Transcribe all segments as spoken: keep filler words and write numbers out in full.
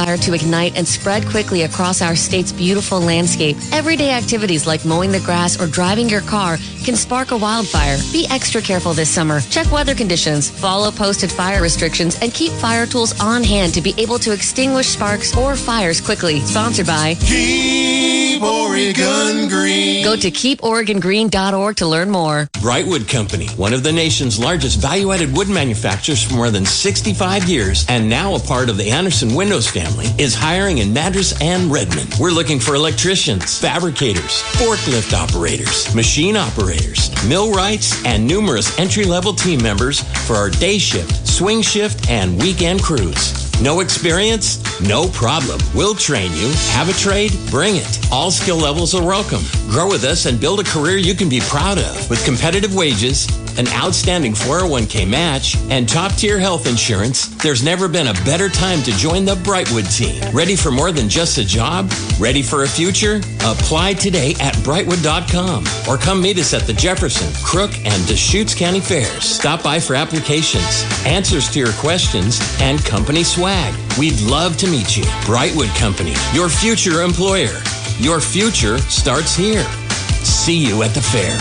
wildfire to ignite and spread quickly across our state's beautiful landscape. Everyday activities like mowing the grass or driving your car can spark a wildfire. Be extra careful this summer. Check weather conditions, follow posted fire restrictions, and keep fire tools on hand to be able to extinguish sparks or fires quickly. Sponsored by Keep Oregon Green. Go to keep oregon green dot org to learn more. Brightwood Company, one of the nation's largest value-added wood manufacturers for more than sixty-five years, and now a part of the Anderson Windows family, is hiring in Madras and Redmond. We're looking for electricians, fabricators, forklift operators, machine operators, millwrights, and numerous entry-level team members for our day shift, swing shift, and weekend crews. No experience? No problem. We'll train you. Have a trade? Bring it. All skill levels are welcome. Grow with us and build a career you can be proud of. With competitive wages, an outstanding four oh one k match, and top-tier health insurance, there's never been a better time to join the Brightwood team. Ready for more than just a job? Ready for a future? Apply today at brightwood dot com or come meet us at the Jefferson, Crook, and Deschutes County Fairs. Stop by for applications, answers to your questions, and company swag. We'd love to meet you. Brightwood Company, your future employer. Your future starts here. See you at the fair.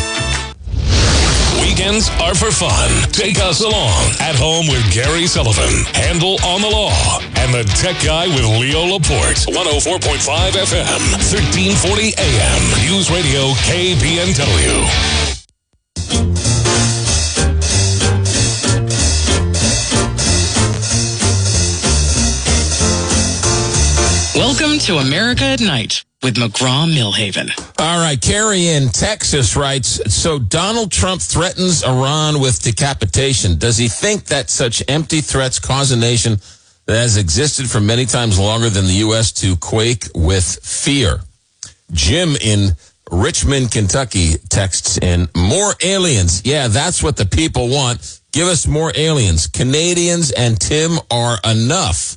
Weekends are for fun. Take us along. At Home with Gary Sullivan, Handle on the Law, and the Tech Guy with Leo Laporte. one oh four point five F M, thirteen forty A M. News Radio K B N W. Welcome to America at Night with McGraw-Millhaven. All right, Carrie in Texas writes, so Donald Trump threatens Iran with decapitation. Does he think that such empty threats cause a nation that has existed for many times longer than the U S to quake with fear? Jim in Richmond, Kentucky texts in, more aliens. Yeah, that's what the people want. Give us more aliens. Canadians and Tim are enough.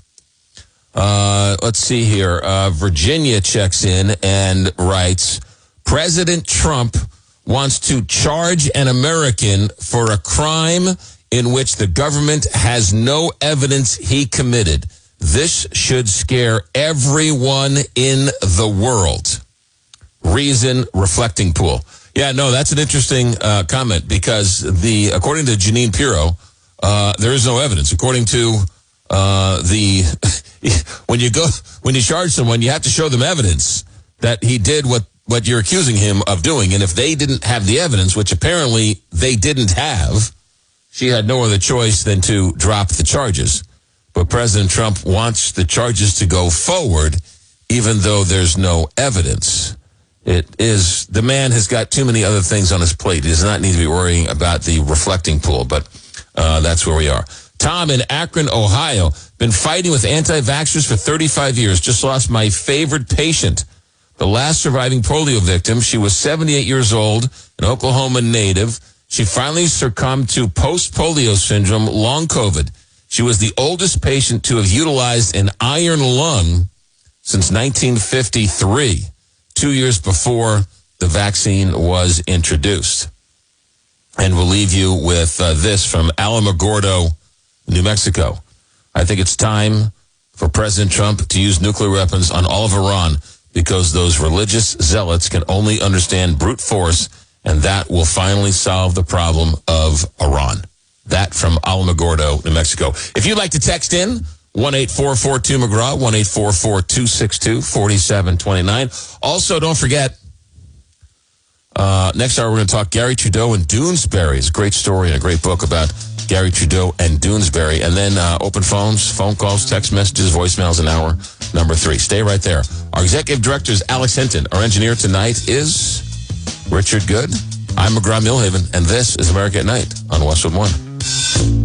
Uh, let's see here. Uh, Virginia checks in and writes, President Trump wants to charge an American for a crime in which the government has no evidence he committed. This should scare everyone in the world. Reason Reflecting Pool. Yeah, no, that's an interesting uh, comment because the according to Jeanine Pirro, uh, there is no evidence. According to uh, the when you go when you charge someone, you have to show them evidence that he did what what you're accusing him of doing. And if they didn't have the evidence, which apparently they didn't have, she had no other choice than to drop the charges. But President Trump wants the charges to go forward, even though there's no evidence. It is, the man has got too many other things on his plate. He does not need to be worrying about the reflecting pool, but uh, that's where we are. Tom in Akron, Ohio, been fighting with anti-vaxxers for thirty-five years. Just lost my favorite patient, the last surviving polio victim. She was seventy-eight years old, an Oklahoma native. She finally succumbed to post-polio syndrome, long COVID. She was the oldest patient to have utilized an iron lung since nineteen fifty-three, two years before the vaccine was introduced. And we'll leave you with uh, this from Alamogordo, New Mexico. I think it's time for President Trump to use nuclear weapons on all of Iran because those religious zealots can only understand brute force, and that will finally solve the problem of Iran. That from Alamogordo, New Mexico. If you'd like to text in, one eight four four two McGraw, one eight four four two six two four seven two nine. Also, don't forget, uh, next hour we're going to talk Gary Trudeau and Doonesbury. It's a great story and a great book about Gary Trudeau and Doonesbury. And then uh, open phones, phone calls, text messages, voicemails in hour number three. Stay right there. Our executive director is Alex Hinton. Our engineer tonight is Richard Good. I'm McGraw-Millhaven, and this is America at Night on Westwood One.